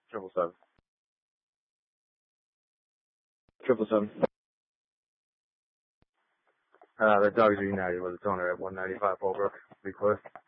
777. 777. The Dogs are United with a toner at 195 Pulbrook. Be clear.